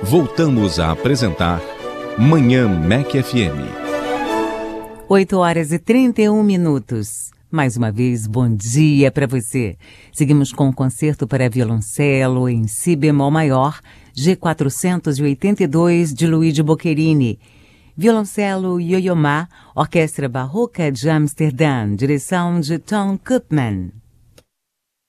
voltamos a apresentar Manhã MEC FM. 8h31. Mais uma vez, bom dia para você. Seguimos com o concerto para violoncelo em si bemol maior, G482, de Luigi Boccherini. Violoncelo Yo-Yo Ma, Orquestra Barroca de Amsterdã, direção de Tom Koopman.